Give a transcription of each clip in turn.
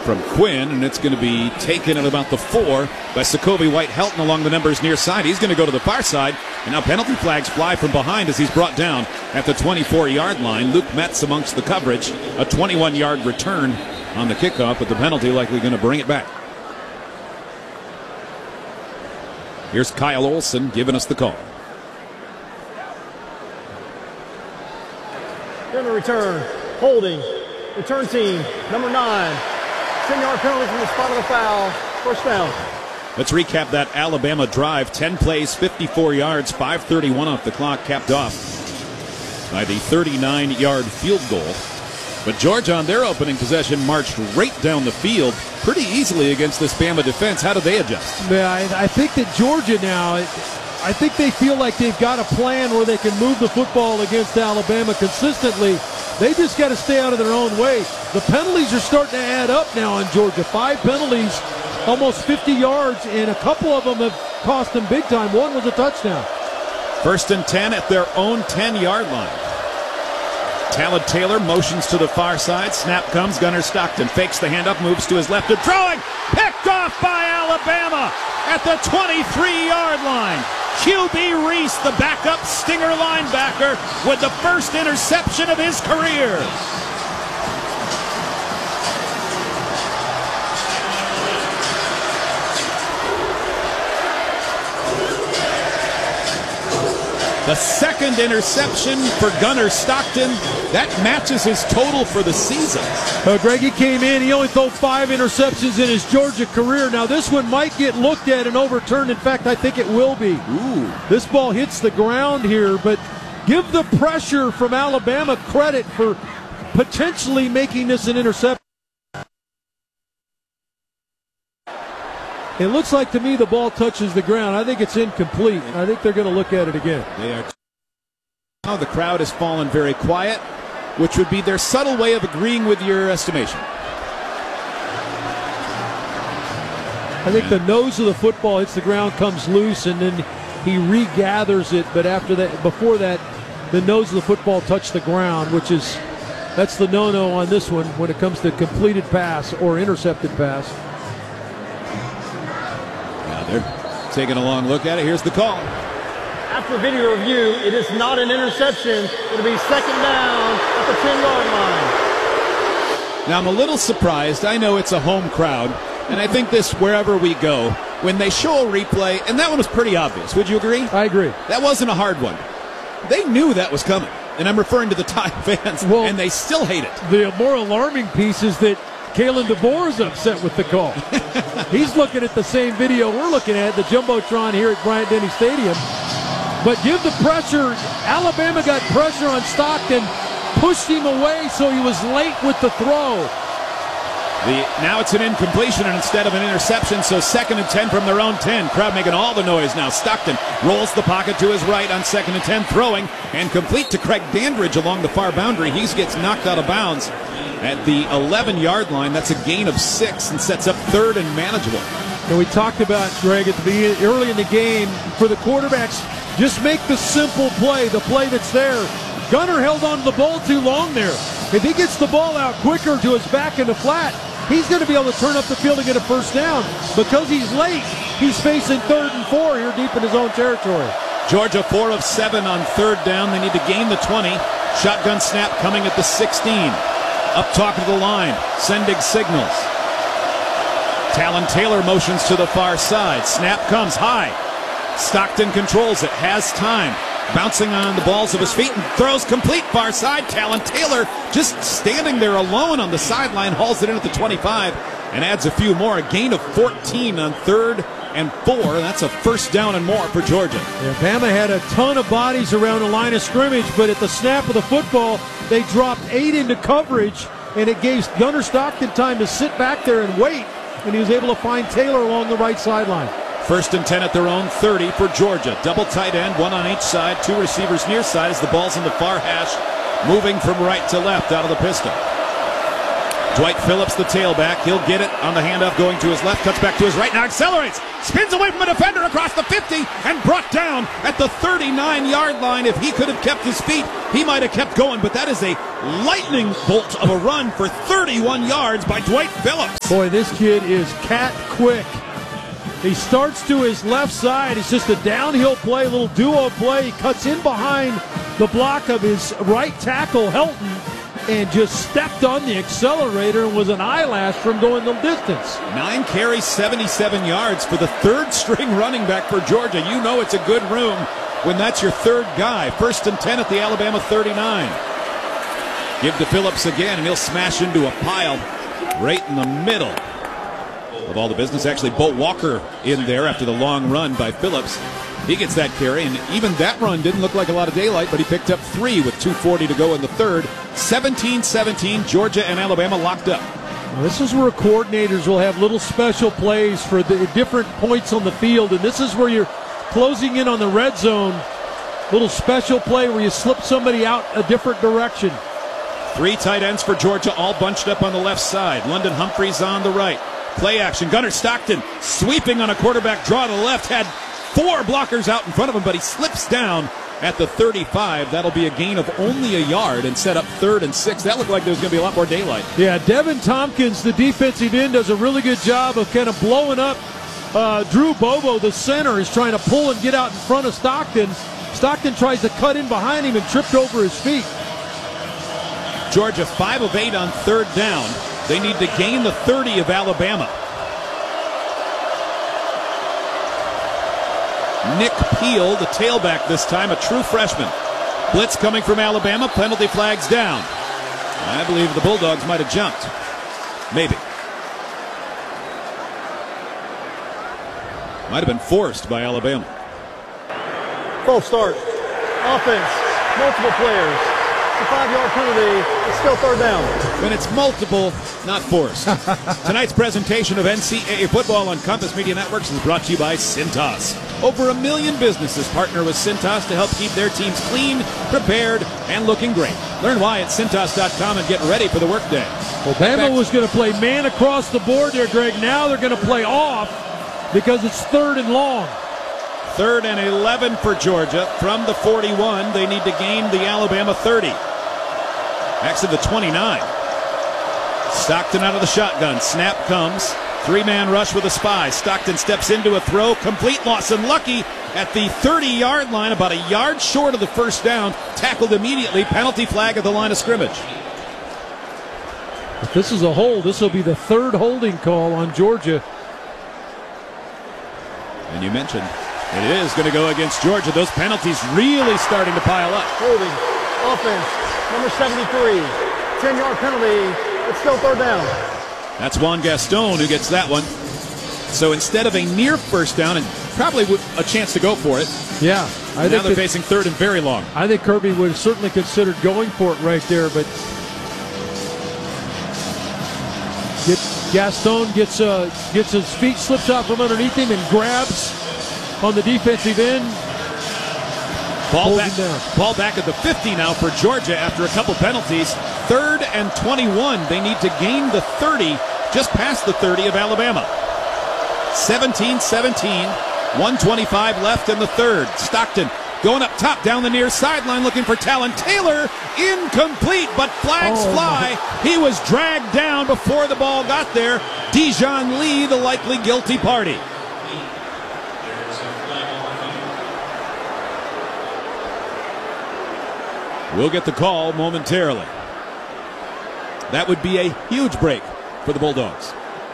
from Quinn, and it's going to be taken at about the 4 by Sakovi White-Helton along the numbers near side. He's going to go to the far side, and now penalty flags fly from behind as he's brought down at the 24-yard line. Luke Metz amongst the coverage. A 21-yard return on the kickoff, but the penalty likely going to bring it back. Here's Kyle Olson giving us the call. Going to return, holding, return team, number 9. 10-yard penalty from the spot of the foul, first down. Let's recap that Alabama drive. 10 plays, 54 yards, 5:31 off the clock, capped off by the 39-yard field goal. But Georgia on their opening possession marched right down the field pretty easily against this Bama defense. How do they adjust? Yeah, I think that Georgia now, I think they feel like they've got a plan where they can move the football against Alabama consistently. They just got to stay out of their own way. The penalties are starting to add up now in Georgia. 5 penalties, almost 50 yards, and a couple of them have cost them big time. One was a touchdown. 1st and 10 at their own 10-yard line. Talon Taylor motions to the far side. Snap comes. Gunnar Stockton fakes the handoff, moves to his left and throwing. Picked off by Alabama at the 23-yard line. QB Reese, the backup Stinger linebacker, with the first interception of his career. The second interception for Gunnar Stockton. That matches his total for the season. Greg, he came in. He only threw 5 interceptions in his Georgia career. Now, this one might get looked at and overturned. In fact, I think it will be. Ooh. This ball hits the ground here, but give the pressure from Alabama credit for potentially making this an interception. It looks like to me the ball touches the ground. I think it's incomplete. I think they're going to look at it again. They are. Now the crowd has fallen very quiet, which would be their subtle way of agreeing with your estimation. I think the nose of the football hits the ground, comes loose, and then he regathers it. But after that, before that, the nose of the football touched the ground, that's the no-no on this one when it comes to completed pass or intercepted pass. They're taking a long look at it. Here's the call. After video review, it is not an interception. It'll be 2nd down at the 10-yard line. Now, I'm a little surprised. I know it's a home crowd, and I think this wherever we go, when they show a replay, and that one was pretty obvious. Would you agree? I agree. That wasn't a hard one. They knew that was coming, and I'm referring to the Tide fans, and they still hate it. The more alarming piece is that Kalen DeBoer is upset with the call. He's looking at the same video we're looking at, the Jumbotron here at Bryant-Denny Stadium. But give the pressure. Alabama got pressure on Stockton, pushed him away, so he was late with the throw. Now it's an incompletion and instead of an interception, so 2nd and 10 from their own 10. Crowd making all the noise now. Stockton rolls the pocket to his right on 2nd and 10, throwing and complete to Craig Dandridge along the far boundary. He gets knocked out of bounds at the 11-yard line. That's a gain of 6 and sets up 3rd and manageable. And we talked about, Greg, at the beginning, early in the game, for the quarterbacks, just make the simple play, the play that's there. Gunnar held on to the ball too long there. If he gets the ball out quicker to his back in the flat, he's going to be able to turn up the field and get a first down. Because he's late, he's facing 3rd and 4 here deep in his own territory. Georgia 4 of 7 on 3rd down. They need to gain the 20. Shotgun snap coming at the 16. Up top of the line, Sendig signals. Talon Taylor motions to the far side. Snap comes high. Stockton controls it, has time. Bouncing on the balls of his feet and throws complete far side. Talon Taylor just standing there alone on the sideline, hauls it in at the 25 and adds a few more. A gain of 14 on 3rd and 4. That's a first down and more for Georgia. Yeah, Bama had a ton of bodies around the line of scrimmage, but at the snap of the football, they dropped 8 into coverage, and it gave Gunnar Stockton time to sit back there and wait, and he was able to find Taylor along the right sideline. 1st and 10 at their own 30 for Georgia. Double tight end, 1 on each side, 2 receivers near side as the ball's in the far hash, moving from right to left out of the pistol. Dwight Phillips, the tailback. He'll get it on the handoff going to his left. Cuts back to his right. Now accelerates. Spins away from a defender across the 50 and brought down at the 39-yard line. If he could have kept his feet, he might have kept going. But that is a lightning bolt of a run for 31 yards by Dwight Phillips. Boy, this kid is cat quick. He starts to his left side. It's just a downhill play, a little duo play. He cuts in behind the block of his right tackle, Helton, and just stepped on the accelerator and was an eyelash from going the distance. 9 carries, 77 yards for the third-string running back for Georgia. You know it's a good room when that's your third guy. 1st and 10 at the Alabama 39. Give to Phillips again, and he'll smash into a pile right in the middle of all the business. Actually, Bo Walker in there after the long run by Phillips. He gets that carry, and even that run didn't look like a lot of daylight, but he picked up 3 with 2:40 to go in the third. 17-17, Georgia and Alabama locked up. Well, this is where coordinators will have little special plays for the different points on the field, and this is where you're closing in on the red zone. Little special play where you slip somebody out a different direction. 3 tight ends for Georgia, all bunched up on the left side. London Humphreys on the right. Play action. Gunnar Stockton sweeping on a quarterback draw to the left. Had 4 blockers out in front of him, but he slips down at the 35. That'll be a gain of only a yard and set up 3rd and 6. That looked like there was going to be a lot more daylight. Yeah, Devin Tompkins, the defensive end, does a really good job of kind of blowing up Drew Bobo, the center, is trying to pull and get out in front of Stockton. Stockton tries to cut in behind him and tripped over his feet. Georgia 5 of 8 on 3rd down. They need to gain the 30 of Alabama. Nick Peel, the tailback this time, a true freshman. Blitz coming from Alabama, penalty flags down. I believe the Bulldogs might have jumped. Maybe. Might have been forced by Alabama. False start. Offense. Multiple players. It's a 5-yard penalty. It's still 3rd down. When it's multiple, not forced. Tonight's presentation of NCAA football on Compass Media Networks is brought to you by Cintas. Over 1 million businesses partner with Cintas to help keep their teams clean, prepared, and looking great. Learn why at Cintas.com and get ready for the workday. Well, Bama was going to play man across the board there, Greg. Now they're going to play off because it's 3rd and long. 3rd and 11 for Georgia. From the 41, they need to gain the Alabama 30. Actually, the 29. Stockton out of the shotgun. Snap comes. 3-man rush with a spy. Stockton steps into a throw. Complete. Lawson Lucky at the 30-yard line, about a yard short of the 1st down. Tackled immediately. Penalty flag at the line of scrimmage. If this is a hold, this will be the 3rd holding call on Georgia. And you mentioned it is going to go against Georgia. Those penalties really starting to pile up. Holding. Offense. Number 73. 10-yard penalty. It's still 3rd down. That's Juan Gaston who gets that one. So instead of a near 1st down, and probably a chance to go for it. Yeah. Now they're facing 3rd and very long. I think Kirby would have certainly considered going for it right there, but Gaston gets his feet, slips out from underneath him, and grabs on the defensive end. Ball back at the 50 now for Georgia after a couple penalties. 3rd and 21. They need to gain the 30, just past the 30 of Alabama. 17-17. 1:25 left in the 3rd. Stockton going up top down the near sideline looking for Talon Taylor. Incomplete, but flags fly. He was dragged down before the ball got there. Dijon Lee, the likely guilty party. We'll get the call momentarily. That would be a huge break for the Bulldogs.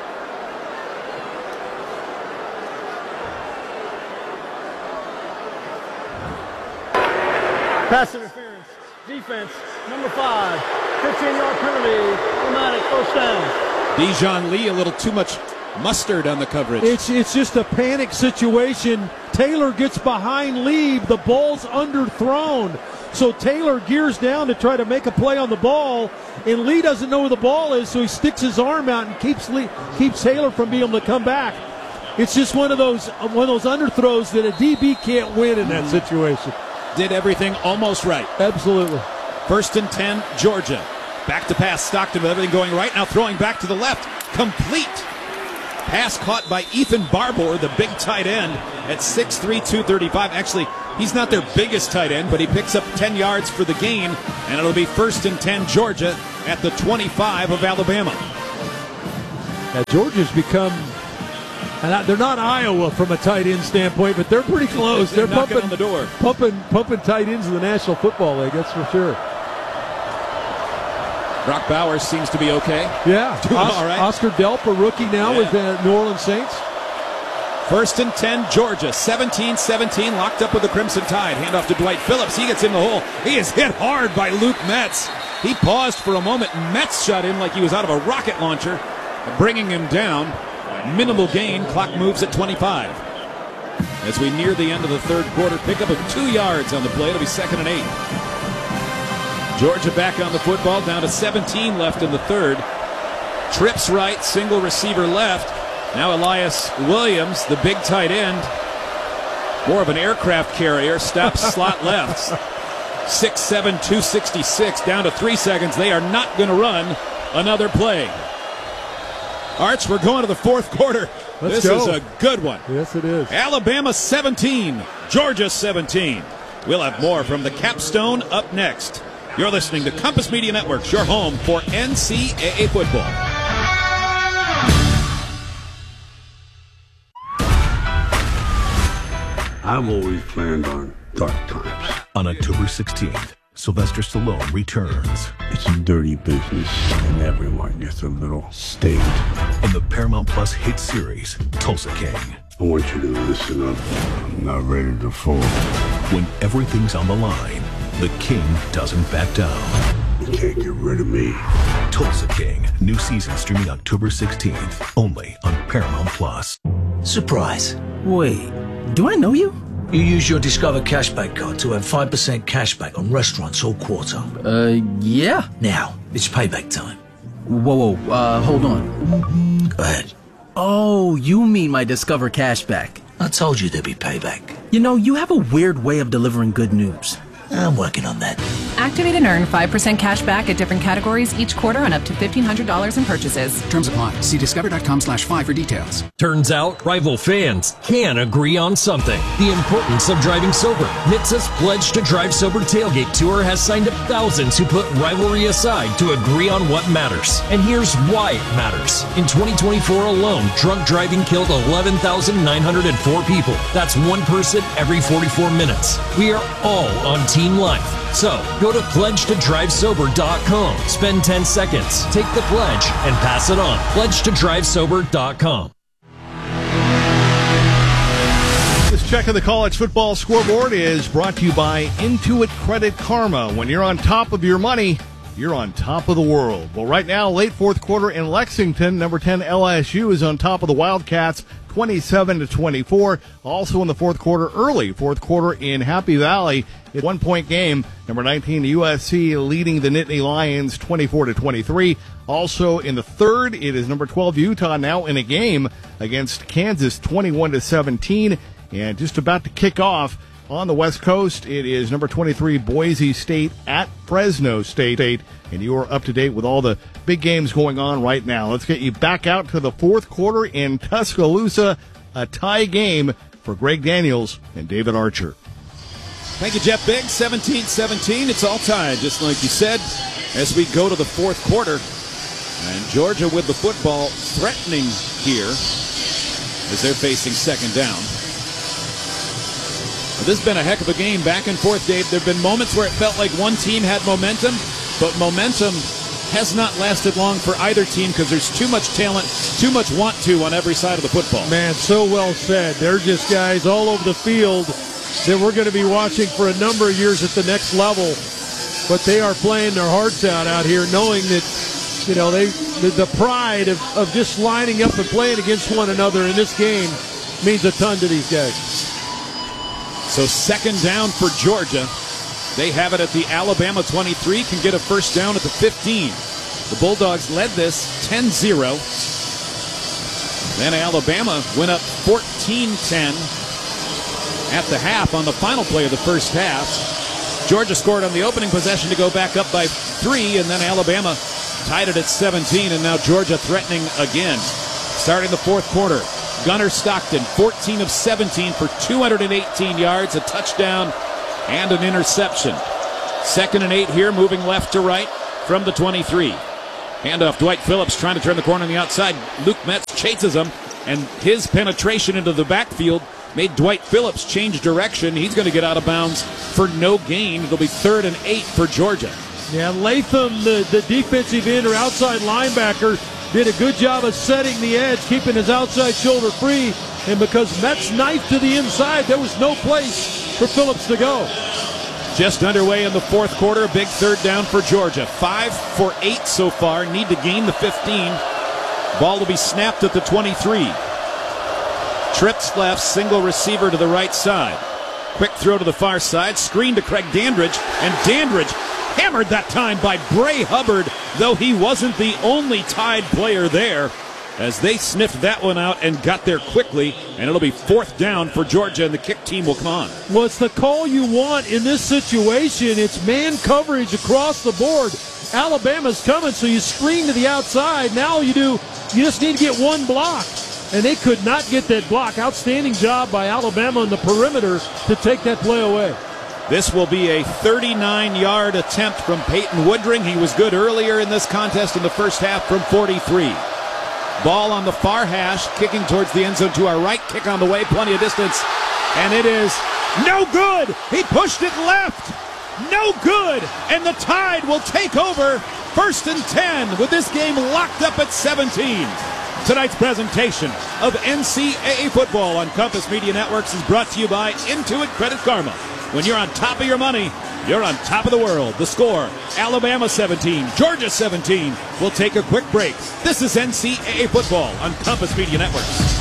Pass interference. Defense. Number 5. 15-yard penalty. Automatic 1st down. Dijon Lee, a little too much mustard on the coverage. It's just a panic situation. Taylor gets behind Lee. The ball's underthrown. So Taylor gears down to try to make a play on the ball, and Lee doesn't know where the ball is, so he sticks his arm out and keeps Taylor from being able to come back. It's just one of those underthrows that a DB can't win in that situation. Did everything almost right. Absolutely. 1st and 10, Georgia. Back to pass, Stockton with everything going right. Now throwing back to the left. Complete. Pass caught by Ethan Barbour, the big tight end, at 6'3", 235. Actually, he's not their biggest tight end, but he picks up 10 yards for the gain, and it'll be 1st and 10 Georgia at the 25 of Alabama. Now, Georgia's become, and they're not Iowa from a tight end standpoint, but they're pretty close. They're knocking pumping on the door. Pumping tight ends in the National Football League, that's for sure. Brock Bowers seems to be okay. Yeah, doing all right. Oscar Delp, a rookie now with the New Orleans Saints. 1st and 10, Georgia, 17-17, locked up with the Crimson Tide. Handoff to Dwight Phillips. He gets in the hole. He is hit hard by Luke Metz. He paused for a moment. Metz shot in like he was out of a rocket launcher, bringing him down. Minimal gain. Clock moves at 25. As we near the end of the third quarter, pickup of 2 yards on the play. It'll be 2nd and 8. Georgia back on the football, down to 17 left in the third. Trips right, single receiver left. Now Elias Williams, the big tight end, more of an aircraft carrier, stops slot left. 6'7", 266, down to 3 seconds. They are not going to run another play. Arch, we're going to the fourth quarter. Let's this go. is a good one. Yes, it is. Alabama 17, Georgia 17. We'll have more from the capstone up next. You're listening to Compass Media Networks, your home for NCAA football. I've always planned on dark times. On October 16th, Sylvester Stallone returns It's a dirty business, and everyone gets a little state. in the Paramount Plus hit series, Tulsa King. I want you to listen up. I'm not ready to fold. When everything's on the line, the King doesn't back down. You can't get rid of me. Tulsa King, new season streaming October 16th, only on Paramount Plus. Surprise. Wait, do I know you? You use your Discover Cashback card to have 5% cashback on restaurants all quarter. Yeah. Now, it's payback time. Whoa, hold on. Go ahead. Oh, you mean my Discover Cashback. I told you there'd be payback. You know, you have a weird way of delivering good news. I'm working on that. Activate and earn 5% cash back at different categories each quarter on up to $1,500 in purchases. Terms apply. See discover.com/5 for details. Turns out, rival fans can agree on something. The importance of driving sober. NHTSA's Pledge to Drive Sober Tailgate Tour has signed up thousands who put rivalry aside to agree on what matters. And here's why it matters. In 2024 alone, drunk driving killed 11,904 people. That's one person every 44 minutes. We are all on Team Life. So, go to pledgetodrivesober.com. Spend 10 seconds, take the pledge, and pass it on. Pledgetodrivesober.com. This check of the college football scoreboard is brought to you by Intuit Credit Karma. When you're on top of your money, you're on top of the world. Well, right now, late fourth quarter in Lexington, number 10 LSU is on top of the Wildcats, 27-24. Also in the fourth quarter, early fourth quarter in Happy Valley, a 1-point game. Number 19 USC leading the Nittany Lions 24-23. Also in the third, it is number 12 Utah now in a game against Kansas 21-17. And just about to kick off on the West Coast, it is number 23 Boise State at Fresno State. And you are up to date with all the big games going on right now. Let's get you back out to the fourth quarter in Tuscaloosa. A tie game for Greg Daniels and David Archer. Thank you, Jeff Biggs. 17-17. It's all tied, just like you said, as we go to the fourth quarter. And Georgia with the football threatening here as they're facing second down. Well, this has been a heck of a game, back and forth, Dave. There have been moments where it felt like one team had momentum, but momentum has not lasted long for either team because there's too much talent, too much want to on every side of the football. Man, so well said. They're just guys all over the field that we're going to be watching for a number of years at the next level. But they are playing their hearts out here, knowing that, you know, the pride of just lining up and playing against one another in this game means a ton to these guys. So second down for Georgia. They have it at the Alabama 23, can get a first down at the 15. The Bulldogs led this 10-0. Then Alabama went up 14-10 at the half on the final play of the first half. Georgia scored on the opening possession to go back up by 3, and then Alabama tied it at 17, and now Georgia threatening again. Starting the fourth quarter, Gunnar Stockton, 14 of 17 for 218 yards, a touchdown, and an interception. 2nd and 8 here, moving left to right from the 23. Handoff, Dwight Phillips trying to turn the corner on the outside. Luke Metz chases him, and his penetration into the backfield made Dwight Phillips change direction. He's going to get out of bounds for no gain. It'll be 3rd and 8 for Georgia. Yeah, Latham, the defensive end or outside linebacker, did a good job of setting the edge, keeping his outside shoulder free. And because Metz knifed to the inside, there was no place for Phillips to go. Just underway in the fourth quarter, a big 3rd down for Georgia. 5 for 8 so far, need to gain the 15. Ball will be snapped at the 23. Trips left, single receiver to the right side. Quick throw to the far side, screen to Craig Dandridge, and Dandridge hammered that time by Bray Hubbard, though he wasn't the only Tide player there, as they sniffed that one out and got there quickly, and it'll be 4th down for Georgia, and the kick team will come on. Well, it's the call you want in this situation. It's man coverage across the board. Alabama's coming, so you screen to the outside. Now you just need to get one block, and they could not get that block. Outstanding job by Alabama on the perimeter to take that play away. This will be a 39-yard attempt from Peyton Woodring. He was good earlier in this contest in the first half from 43. Ball on the far hash, kicking towards the end zone to our right. Kick on the way, plenty of distance, and it is no good. He pushed it left. No good, and the Tide will take over 1st and 10 with this game locked up at 17. Tonight's presentation of NCAA football on Compass Media Networks is brought to you by Intuit Credit Karma. When you're on top of your money, you're on top of the world. The score, Alabama 17, Georgia 17. We'll take a quick break. This is NCAA football on Compass Media Networks.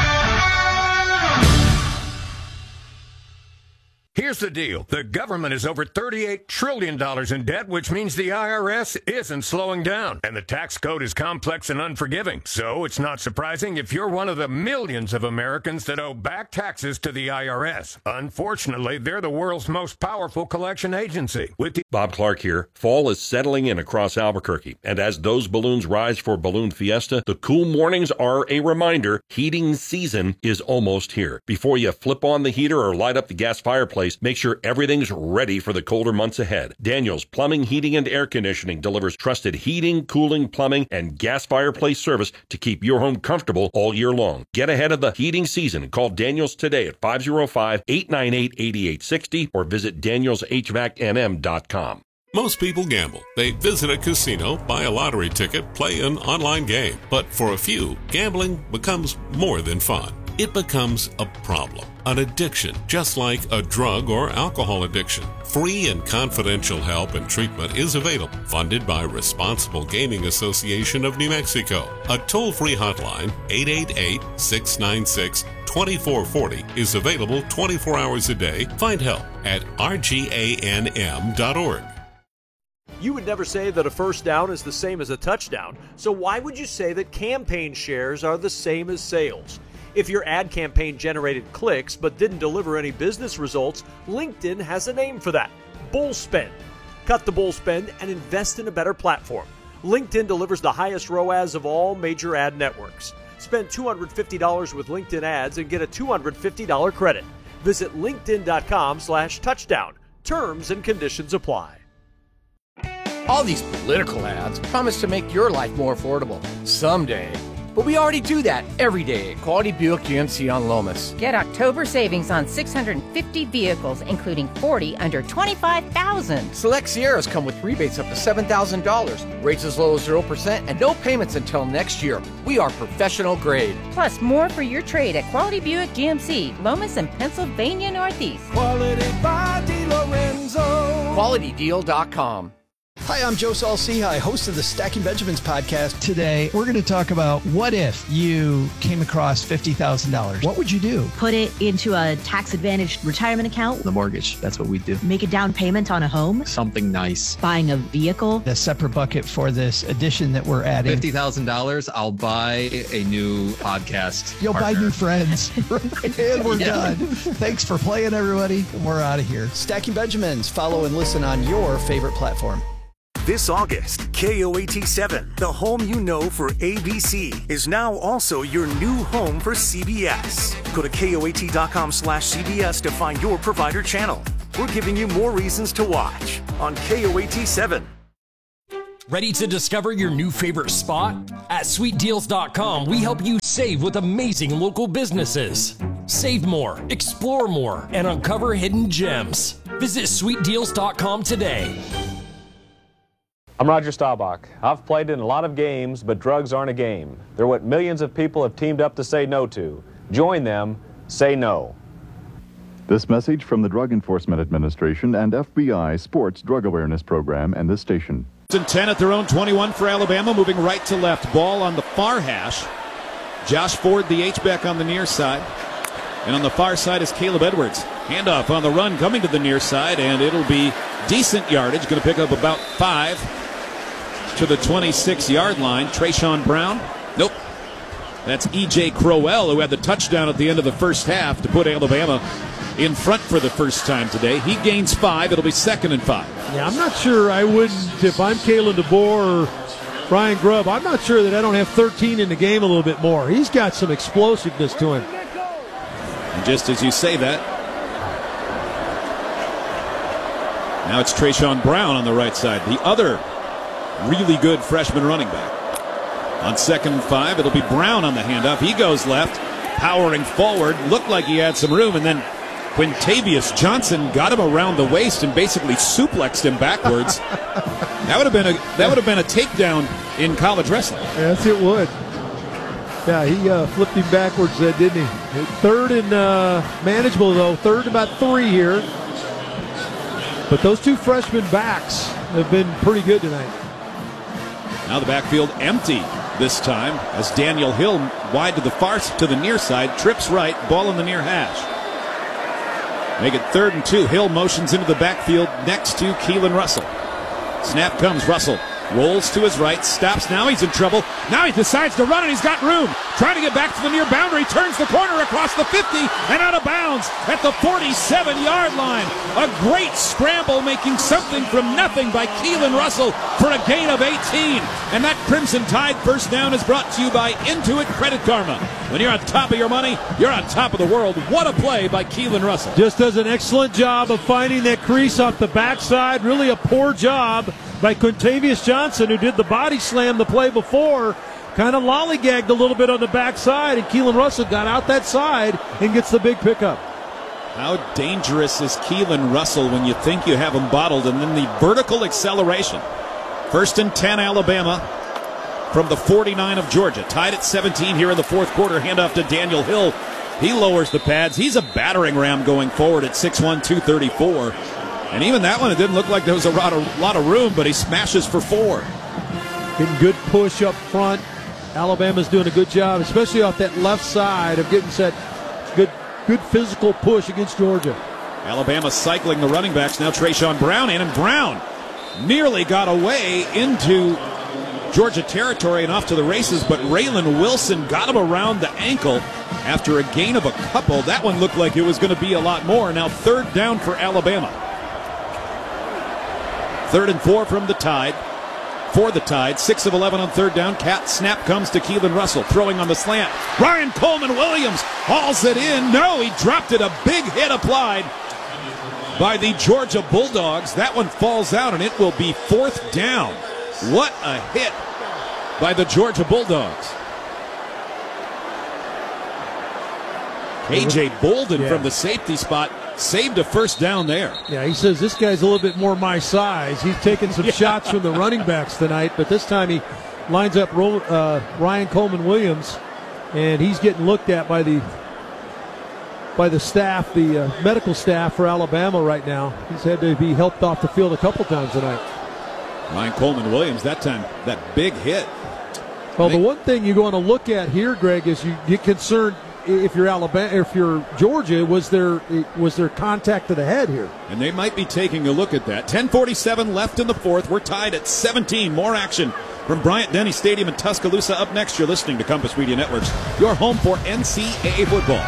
Here's the deal. The government is over $38 trillion in debt, which means the IRS isn't slowing down. And the tax code is complex and unforgiving. So it's not surprising if you're one of the millions of Americans that owe back taxes to the IRS. Unfortunately, they're the world's most powerful collection agency. Bob Clark here. Fall is settling in across Albuquerque. And as those balloons rise for Balloon Fiesta, the cool mornings are a reminder heating season is almost here. Before you flip on the heater or light up the gas fireplace, make sure everything's ready for the colder months ahead. Daniels Plumbing, Heating, and Air Conditioning delivers trusted heating, cooling, plumbing, and gas fireplace service to keep your home comfortable all year long. Get ahead of the heating season and call Daniels today at 505-898-8860 or visit danielshvacnm.com. Most people gamble. They visit a casino, buy a lottery ticket, play an online game. But for a few, gambling becomes more than fun. It becomes a problem, an addiction, just like a drug or alcohol addiction. Free and confidential help and treatment is available, funded by Responsible Gaming Association of New Mexico. A toll-free hotline, 888-696-2440, is available 24 hours a day. Find help at rganm.org. You would never say that a first down is the same as a touchdown, so why would you say that campaign shares are the same as sales? If your ad campaign generated clicks but didn't deliver any business results, LinkedIn has a name for that: bull spend. Cut the bull spend and invest in a better platform. LinkedIn delivers the highest ROAS of all major ad networks. Spend $250 with LinkedIn ads and get a $250 credit. Visit linkedin.com/touchdown. Terms and conditions apply. All these political ads promise to make your life more affordable someday. But we already do that every day at Quality Buick GMC on Lomas. Get October savings on 650 vehicles, including 40 under $25,000. Select Sierras come with rebates up to $7,000, rates as low as 0%, and no payments until next year. We are professional grade. Plus, more for your trade at Quality Buick GMC, Lomas and Pennsylvania Northeast. Quality by DeLorenzo. QualityDeal.com. Hi, I'm Joe Saul-Sehy, host of the Stacking Benjamins podcast. Today, we're going to talk about what if you came across $50,000. What would you do? Put it into a tax-advantaged retirement account. The mortgage, that's what we do. Make a down payment on a home. Something nice. Buying a vehicle. A separate bucket for this addition that we're adding. $50,000, I'll buy a new podcast. You'll partner. buy new friends. And we're done. Thanks for playing, everybody. And we're out of here. Stacking Benjamins. Follow and listen on your favorite platform. This August, KOAT7, the home you know for ABC, is now also your new home for CBS. Go to KOAT.com/CBS to find your provider channel. We're giving you more reasons to watch on KOAT7. Ready to discover your new favorite spot? At SweetDeals.com, we help you save with amazing local businesses. Save more, explore more, and uncover hidden gems. Visit SweetDeals.com today. I'm Roger Staubach. I've played in a lot of games, but drugs aren't a game. They're what millions of people have teamed up to say no to. Join them. Say no. This message from the Drug Enforcement Administration and FBI Sports Drug Awareness Program and this station. 10 at their own 21 for Alabama, moving right to left. Ball on the far hash. Josh Ford, the H-back on the near side. And on the far side is Caleb Edwards. Handoff on the run coming to the near side, and it'll be decent yardage. Going to pick up about 5 to the 26-yard line. Trayshawn Brown. Nope. That's E.J. Crowell, who had the touchdown at the end of the first half to put Alabama in front for the first time today. He gains 5. It'll be 2nd and 5. Yeah, I'm not sure I wouldn't, if I'm Kalen DeBoer or Ryan Grubb, I'm not sure that I don't have 13 in the game a little bit more. He's got some explosiveness to him. And just as you say that, now it's Trayshawn Brown on the right side, the other really good freshman running back. On 2nd and 5, it'll be Brown on the handoff. He goes left, powering forward. Looked like he had some room, and then Quintavious Johnson got him around the waist and basically suplexed him backwards. That would have been a takedown in college wrestling. Yes, it would. Yeah, he flipped him backwards, didn't he? 3rd and manageable, though. 3rd and about 3 here. But those two freshman backs have been pretty good tonight. Now the backfield empty this time as Daniel Hill wide to the far to the near side, trips right, ball in the near hash. Make it 3rd and 2. Hill motions into the backfield next to Keelan Russell. Snap comes. Russell rolls to his right, stops. Now he's in trouble. Now he decides to run, and he's got room. Trying to get back to the near boundary, turns the corner across the 50 and out of bounds at the 47-yard line. A great scramble, making something from nothing by Keelan Russell for a gain of 18. And that Crimson Tide first down is brought to you by Intuit Credit Karma. When you're on top of your money, you're on top of the world. What a play by Keelan Russell. Just does an excellent job of finding that crease off the backside. Really a poor job by Quintavious Johnson, who did the body slam the play before. Kind of lollygagged a little bit on the backside, and Keelan Russell got out that side and gets the big pickup. How dangerous is Keelan Russell when you think you have him bottled, and then the vertical acceleration. 1st and 10, Alabama from the 49 of Georgia. Tied at 17 here in the 4th quarter. Handoff to Daniel Hill. He lowers the pads. He's a battering ram going forward at 6'1", 234. And even that one, it didn't look like there was a lot of room, but he smashes for 4. Getting good push up front. Alabama's doing a good job, especially off that left side of getting set. Good physical push against Georgia. Alabama cycling the running backs. Now Trayshawn Brown in, and Brown nearly got away into Georgia territory and off to the races, but Raylan Wilson got him around the ankle after a gain of a couple. That one looked like it was going to be a lot more. Now 3rd down for Alabama. 3rd and 4 from the Tide. For the Tide, 6 of 11 on 3rd down. Snap comes to Keelan Russell, throwing on the slant. Ryan Coleman Williams hauls it in. No, he dropped it. A big hit applied by the Georgia Bulldogs. That one falls out, and it will be 4th down. What a hit by the Georgia Bulldogs. A.J. Bolden from the safety spot saved a 1st down there. Yeah, he says this guy's a little bit more my size. He's taking some shots from the running backs tonight, but this time he lines up Ryan Coleman Williams, and he's getting looked at by the staff, the medical staff for Alabama right now. He's had to be helped off the field a couple times tonight. Ryan Coleman Williams, that time, that big hit. Well, the one thing you're going to look at here, Greg, is you get concerned if you're Alabama, if you're Georgia, was there contact to the head here? And they might be taking a look at that. 10:47 left in the fourth. We're tied at 17. More action from Bryant-Denny Stadium in Tuscaloosa. Up next, you're listening to Compass Media Networks, your home for NCAA football.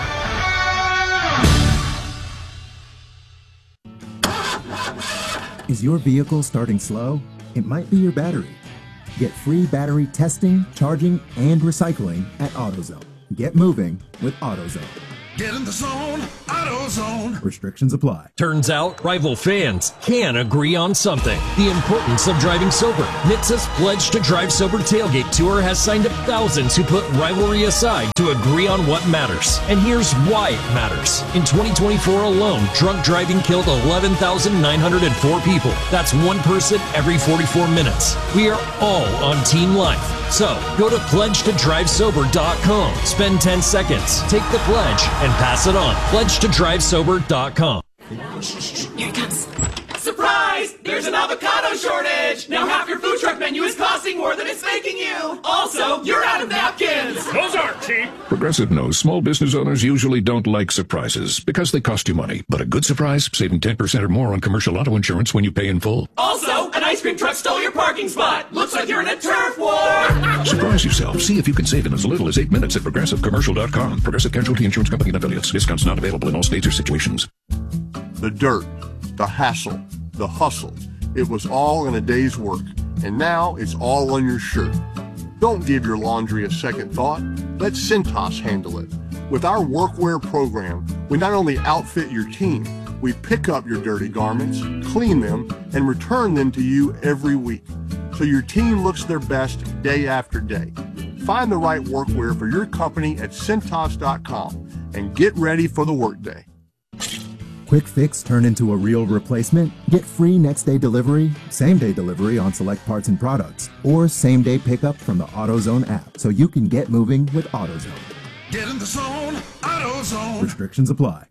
Is your vehicle starting slow? It might be your battery. Get free battery testing, charging, and recycling at AutoZone. Get moving with AutoZone. Get in the zone, AutoZone. Restrictions apply. Turns out rival fans can agree on something. The importance of driving sober. NHTSA's Pledge to Drive Sober Tailgate Tour has signed up thousands who put rivalry aside to agree on what matters. And here's why it matters. In 2024 alone, drunk driving killed 11,904 people. That's one person every 44 minutes. We are all on Team Life. So, go to pledgetodrivesober.com. Spend 10 seconds, take the pledge, and pass it on. pledgetodrivesober.com. Here it comes. Surprise! There's an avocado shortage! Now half your food truck menu is costing more than it's making you! Also, you're out of napkins! Those aren't cheap! Progressive knows small business owners usually don't like surprises because they cost you money. But a good surprise, saving 10% or more on commercial auto insurance when you pay in full. Also, an ice cream truck stole your parking spot! Looks like you're in a turf war! Surprise yourself. See if you can save in as little as 8 minutes at ProgressiveCommercial.com. Progressive Casualty Insurance Company and Affiliates. Discounts not available in all states or situations. The dirt, the hassle, the hustle. It was all in a day's work, and now it's all on your shirt. Don't give your laundry a second thought. Let Cintas handle it. With our workwear program, we not only outfit your team, we pick up your dirty garments, clean them, and return them to you every week, so your team looks their best day after day. Find the right workwear for your company at Cintas.com and get ready for the workday. Quick fix turn into a real replacement? Get free next day delivery, same day delivery on select parts and products, or same day pickup from the AutoZone app so you can get moving with AutoZone. Get in the zone, AutoZone. Restrictions apply.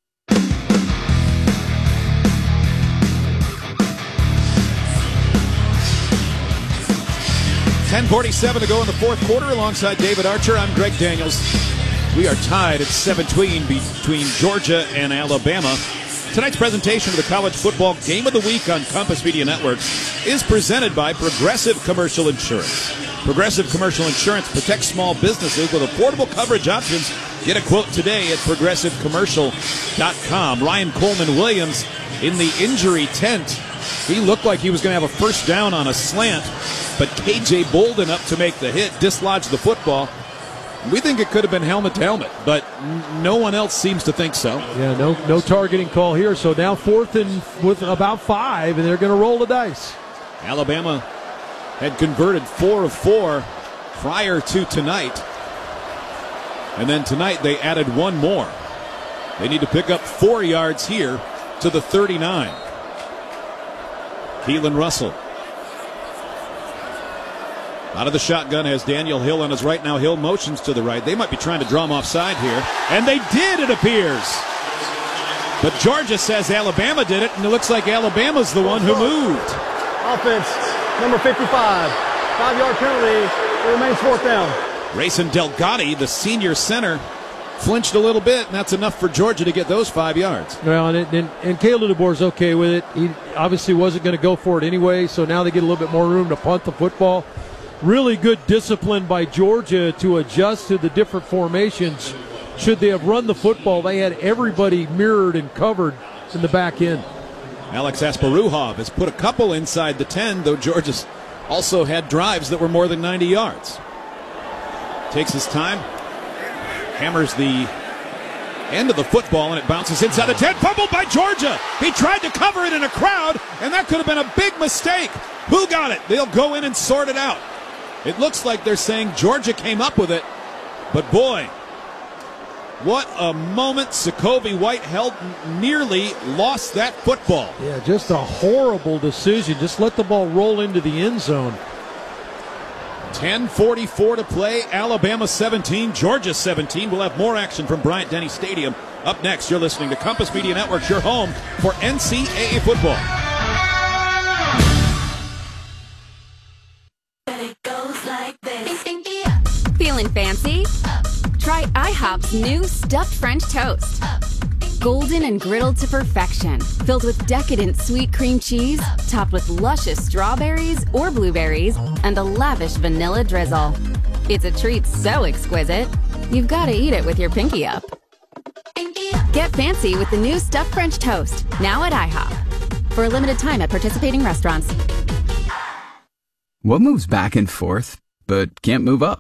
$10:47 to go in the fourth quarter. Alongside David Archer, I'm Greg Daniels. We are tied at 17 between Georgia and Alabama. Tonight's presentation of the College Football Game of the Week on Compass Media Networks is presented by Progressive Commercial Insurance. Progressive Commercial Insurance protects small businesses with affordable coverage options. Get a quote today at progressivecommercial.com. Ryan Coleman Williams in the injury tent. He looked like he was going to have a first down on a slant, but KJ Bolden up to make the hit, dislodged the football. We think it could have been helmet to helmet, but no one else seems to think so. Yeah, no targeting call here. So now fourth and with about 5, and they're going to roll the dice. Alabama had converted 4 of 4 prior to tonight. And then tonight they added one more. They need to pick up 4 yards here to the 39. Keelan Russell out of the shotgun has Daniel Hill on his right. Now Hill motions to the right. They might be trying to draw him offside here. And they did, it appears. But Georgia says Alabama did it, and it looks like Alabama's the one who moved. Offense, number 55. 5-yard penalty. It remains fourth down. Grayson Delgatti, the senior center, flinched a little bit, and that's enough for Georgia to get those 5 yards. Well, and Caleb DeBoer's okay with it. He obviously wasn't going to go for it anyway, so now they get a little bit more room to punt the football. Really good discipline by Georgia to adjust to the different formations. Should they have run the football, they had everybody mirrored and covered in the back end. Alex Asparuhov has put a couple inside the 10, though Georgia's also had drives that were more than 90 yards. Takes his time, hammers the end of the football, and it bounces inside the 10. Fumbled by Georgia. He tried to cover it in a crowd, and that could have been a big mistake. Who got it? They'll go in and sort it out. It looks like they're saying Georgia came up with it, but boy, what a moment. Sokovie White nearly lost that football. Yeah, just a horrible decision. Just let the ball roll into the end zone. 10:44 to play. Alabama 17, Georgia 17. We'll have more action from Bryant-Denny Stadium. Up next, you're listening to Compass Media Networks, your home for NCAA football. Try IHOP's new stuffed French toast. Golden and griddled to perfection, filled with decadent sweet cream cheese, topped with luscious strawberries or blueberries, and a lavish vanilla drizzle. It's a treat so exquisite, you've got to eat it with your pinky up. Get fancy with the new stuffed French toast, now at IHOP. For a limited time at participating restaurants. What moves back and forth, but can't move up?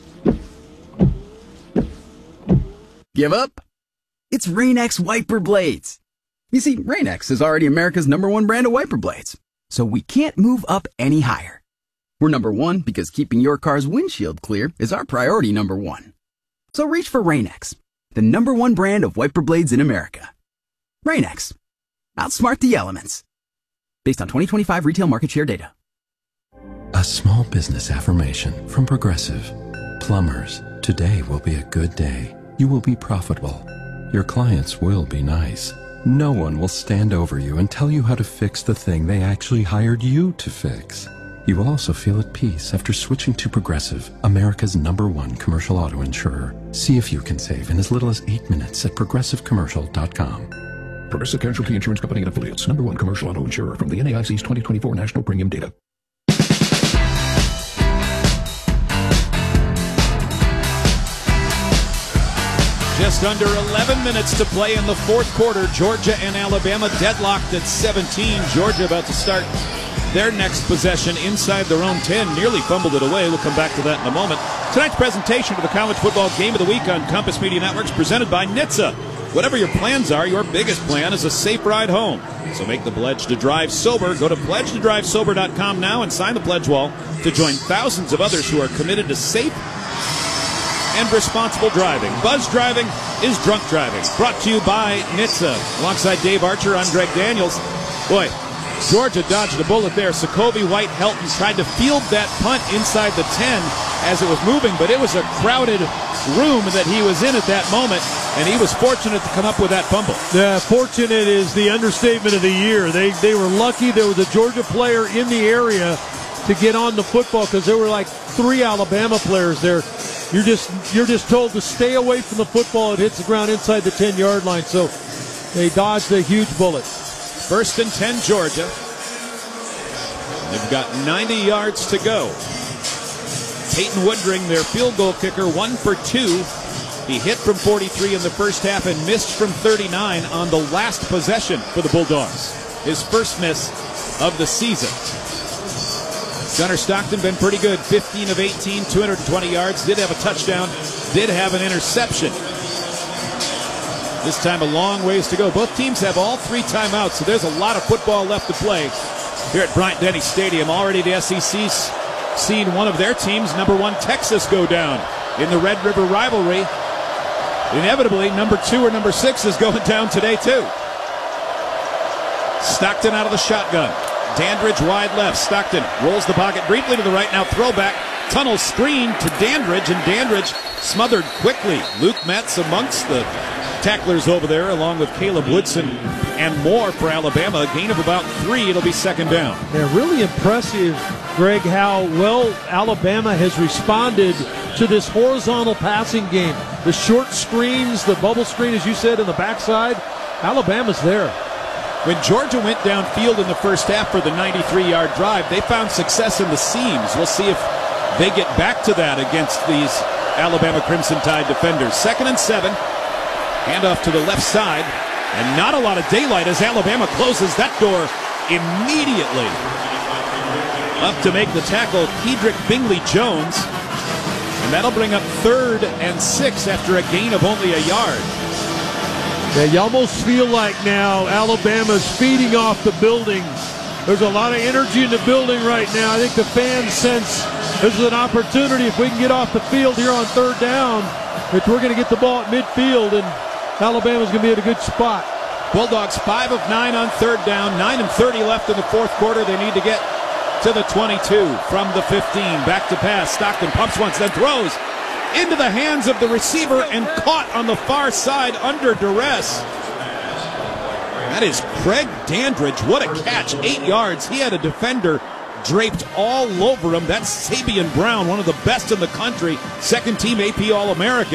Give up? It's Rain-X wiper blades. You see, Rain-X is already America's #1 brand of wiper blades, so we can't move up any higher. We're #1 because keeping your car's windshield clear is our priority #1. So reach for Rain-X, the #1 brand of wiper blades in America. Rain-X. Outsmart the elements. Based on 2025 retail market share data. A small business affirmation from Progressive. Plumbers, today will be a good day. You will be profitable. Your clients will be nice. No one will stand over you and tell you how to fix the thing they actually hired you to fix. You will also feel at peace after switching to Progressive, America's #1 commercial auto insurer. See if you can save in as little as 8 minutes at progressivecommercial.com. Progressive Casualty Insurance Company and Affiliates. #1 commercial auto insurer from the NAIC's 2024 National Premium Data. Just under 11 minutes to play in the fourth quarter. Georgia and Alabama deadlocked at 17. Georgia about to start their next possession inside their own 10. Nearly fumbled it away. We'll come back to that in a moment. Tonight's presentation of the College Football Game of the Week on Compass Media Networks presented by NHTSA. Whatever your plans are, your biggest plan is a safe ride home. So make the pledge to drive sober. Go to pledgetodrivesober.com now and sign the pledge wall to join thousands of others who are committed to safe and responsible driving. Buzz driving is drunk driving. Brought to you by NHTSA. Alongside Dave Archer, I'm Greg Daniels. Boy, Georgia dodged a bullet there. Sokobe White-Helton tried to field that punt inside the 10 as it was moving, but it was a crowded room that he was in at that moment, and he was fortunate to come up with that fumble. Yeah, fortunate is the understatement of the year. They were lucky there was a Georgia player in the area to get on the football because there were like 3 Alabama players there. You're just told to stay away from the football. It hits the ground inside the 10-yard line, so they dodged a huge bullet. 1st and 10, Georgia. They've got 90 yards to go. Peyton Woodring, their field goal kicker, 1 for 2. He hit from 43 in the first half and missed from 39 on the last possession for the Bulldogs. His first miss of the season. Gunnar Stockton been pretty good. 15 of 18, 220 yards. Did have a touchdown. Did have an interception. This time a long ways to go. Both teams have all 3 timeouts, so there's a lot of football left to play here at Bryant-Denny Stadium. Already the SEC's seen one of their teams, #1 Texas, go down in the Red River rivalry. Inevitably, #2 or #6 is going down today, too. Stockton out of the shotgun. Dandridge wide left. Stockton rolls the pocket briefly to the right. Now throwback. Tunnel screen to Dandridge, and Dandridge smothered quickly. Luke Metz amongst the tacklers over there, along with Caleb Woodson and more for Alabama. A gain of about 3. It'll be 2nd down. Yeah, really impressive, Greg, how well Alabama has responded to this horizontal passing game. The short screens, the bubble screen, as you said, in the backside. Alabama's there. When Georgia went downfield in the first half for the 93-yard drive, they found success in the seams. We'll see if they get back to that against these Alabama Crimson Tide defenders. 2nd and 7. Handoff to the left side. And not a lot of daylight as Alabama closes that door immediately. Up to make the tackle, Kedrick Bingley-Jones. And that'll bring up 3rd and 6 after a gain of only a yard. Yeah, you almost feel like now Alabama's feeding off the building. There's a lot of energy in the building right now. I think the fans sense this is an opportunity. If we can get off the field here on 3rd down, if we're going to get the ball at midfield, and Alabama's going to be at a good spot. Bulldogs 5 of 9 on 3rd down. 9 and 30 left in the fourth quarter. They need to get to the 22 from the 15. Back to pass. Stockton pumps once, then throws into the hands of the receiver and caught on the far side under duress. That is Craig Dandridge. What a catch. 8 yards. He had a defender draped all over him. That's Sabian Brown, one of the best in the country. 2nd team AP All-American.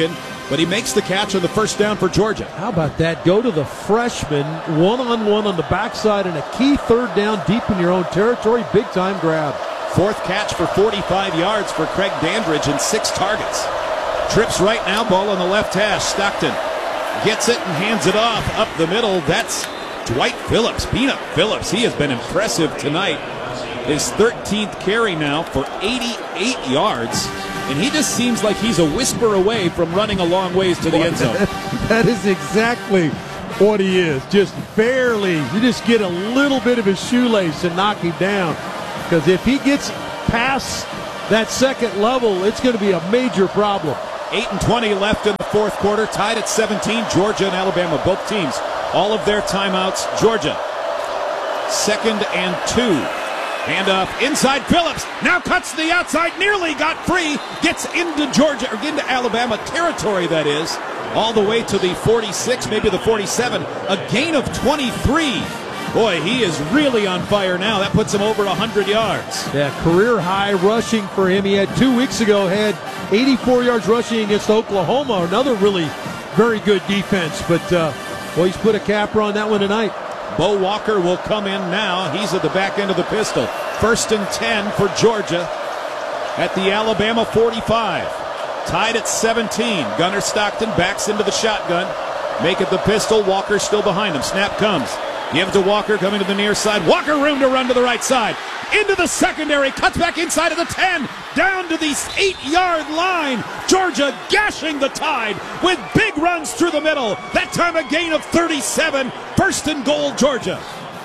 but he makes the catch on the first down for Georgia. How about that? Go to the freshman, one-on-one on the backside, and a key third down deep in your own territory. Big-time grab. Fourth catch for 45 yards for Craig Dandridge and 6 targets. Trips right now, ball on the left hash. Stockton gets it and hands it off up the middle. That's Dwight Phillips, Peanut Phillips. He has been impressive tonight. His 13th carry now for 88 yards. And he just seems like he's a whisper away from running a long ways to the end zone. That is exactly what he is. Just barely. You just get a little bit of his shoelace and knock him down. Because if he gets past that second level, it's going to be a major problem. 8:20 left in the fourth quarter, tied at 17. Georgia and Alabama, both teams, all of their timeouts. Georgia, 2nd and 2. Handoff inside. Phillips now cuts to the outside, nearly got free, gets into Georgia, or into Alabama territory, that is, all the way to the 46, maybe the 47. A gain of 23. Boy, he is really on fire now. That puts him over 100 yards. Yeah, career high rushing for him. He had 2 weeks ago, had 84 yards rushing against Oklahoma, another really very good defense. But, well, he's put a capper on that one tonight. Bo Walker will come in now. He's at the back end of the pistol. 1st and 10 for Georgia at the Alabama 45. Tied at 17. Gunnar Stockton backs into the shotgun. Make it the pistol. Walker still behind him. Snap comes. Give to Walker, coming to the near side. Walker room to run to the right side. Into the secondary. Cuts back inside of the 10. Down to the 8-yard line. Georgia gashing the Tide with big runs through the middle. That time a gain of 37. 1st and goal, Georgia.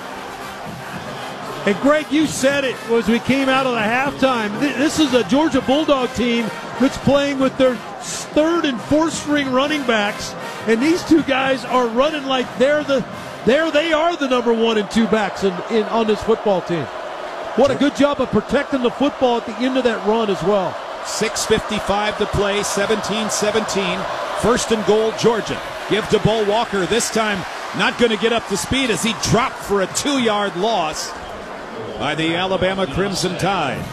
And Greg, you said it as we came out of the halftime. This is a Georgia Bulldog team that's playing with their 3rd and 4th string running backs. And these two guys are running like they are the number 1 and 2 backs on this football team. What a good job of protecting the football at the end of that run as well. 6:55 to play, 17-17. 1st and goal, Georgia. Give to Bo Walker. This time not going to get up to speed as he dropped for a 2-yard loss by the Alabama Crimson Tide.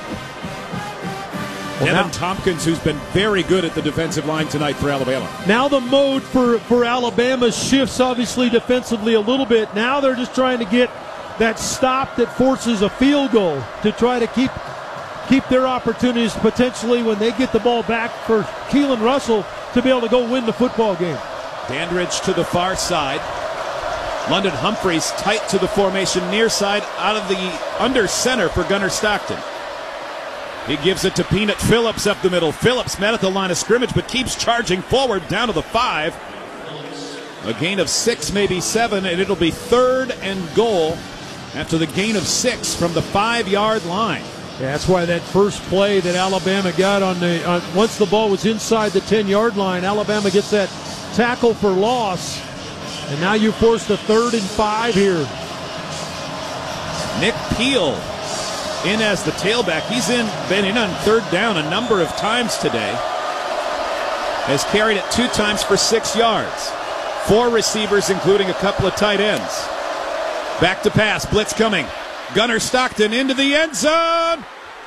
Evan Tompkins, who's been very good at the defensive line tonight for Alabama. Now the mode for Alabama shifts obviously defensively a little bit. Now they're just trying to get that stop that forces a field goal to try to keep their opportunities potentially when they get the ball back for Keelan Russell to be able to go win the football game. Dandridge to the far side. London Humphreys tight to the formation near side out of the under center for Gunnar Stockton. He gives it to Peanut Phillips up the middle. Phillips met at the line of scrimmage but keeps charging forward down to the 5. A gain of 6, maybe 7, and it'll be 3rd and goal after the gain of 6 from the 5-yard line. Yeah, that's why that first play that Alabama got once the ball was inside the 10-yard line, Alabama gets that tackle for loss, and now you forced a 3rd and 5 here. Nick Peel in as the tailback. He's been in on 3rd down a number of times today. Has carried it 2 times for 6 yards. 4 receivers, including a couple of tight ends. Back to pass. Blitz coming. Gunnar Stockton into the end zone.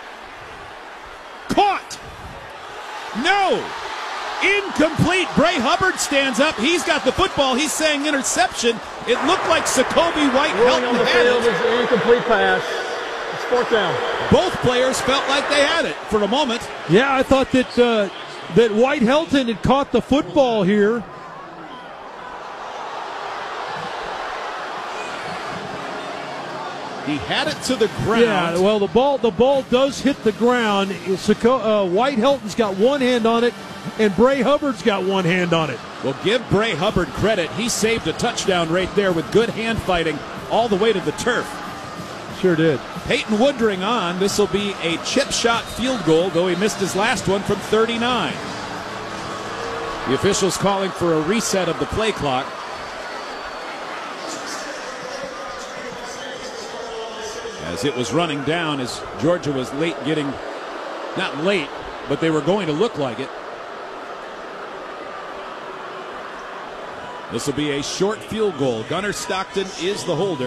Caught. No. Incomplete. Bray Hubbard stands up. He's got the football. He's saying interception. It looked like Sakobi White Ruling on the field is an incomplete pass. It's 4th down. Both players felt like they had it for a moment. Yeah, I thought that White Helton had caught the football here. He had it to the ground. Yeah, well, the ball does hit the ground. White Helton's got one hand on it, and Bray Hubbard's got one hand on it. Well, give Bray Hubbard credit. He saved a touchdown right there with good hand fighting all the way to the turf. Sure did. Peyton Woodring on. This will be a chip shot field goal, though he missed his last one from 39. The officials calling for a reset of the play clock. As it was running down, as Georgia was not late, but they were going to look like it. This will be a short field goal. Gunnar Stockton is the holder.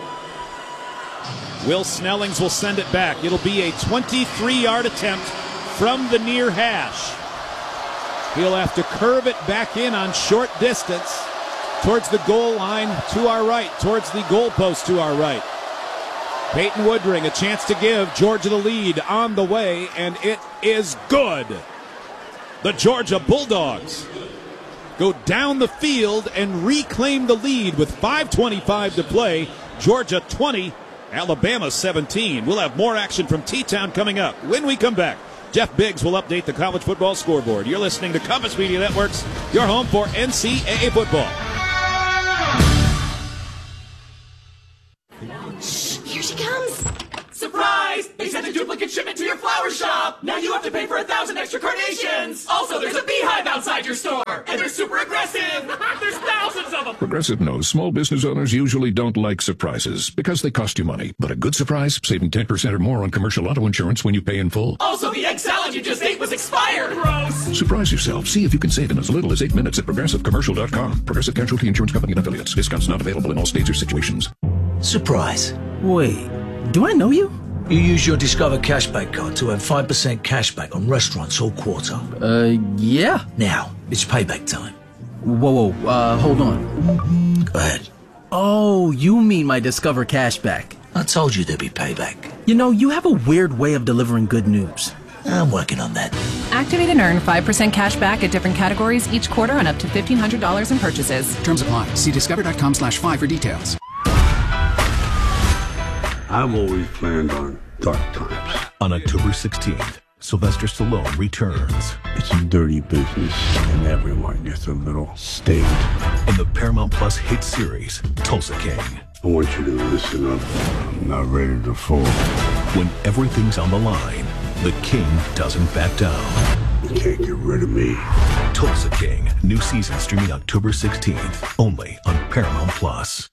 Will Snellings will send it back. It'll be a 23-yard attempt from the near hash. He'll have to curve it back in on short distance towards the goal line to our right, towards the goalpost to our right. Peyton Woodring, a chance to give Georgia the lead on the way, and it is good. The Georgia Bulldogs go down the field and reclaim the lead with 5:25 to play. Georgia 20, Alabama 17. We'll have more action from T-Town coming up. When we come back, Jeff Biggs will update the college football scoreboard. You're listening to Compass Media Networks, your home for NCAA football. Here she comes. Surprise! They sent a duplicate shipment to your flower shop. Now you have to pay for 1,000 extra carnations. Also, there's a beehive outside your store. And they're super aggressive. There's thousands of them. Progressive knows small business owners usually don't like surprises because they cost you money. But a good surprise, saving 10% or more on commercial auto insurance when you pay in full. Also, the egg salad you just ate was expired. Gross. Surprise yourself. See if you can save in as little as 8 minutes at ProgressiveCommercial.com. Progressive Casualty Insurance Company and Affiliates. Discounts not available in all states or situations. Surprise. Wait, do I know you? You use your Discover Cashback card to earn 5% cashback on restaurants all quarter. Yeah. Now, it's payback time. Whoa, hold on. Go ahead. Oh, you mean my Discover Cashback. I told you there'd be payback. You know, you have a weird way of delivering good news. I'm working on that. Activate and earn 5% cash back at different categories each quarter on up to $1,500 in purchases. Terms apply. See discover.com/5 for details. I've always planned on dark times. On October 16th, Sylvester Stallone returns. It's a dirty business, and everyone gets a little state. In the Paramount Plus hit series, Tulsa King. I want you to listen up. I'm not ready to fall. When everything's on the line, the King doesn't back down. You can't get rid of me. Tulsa King, new season streaming October 16th, only on Paramount Plus.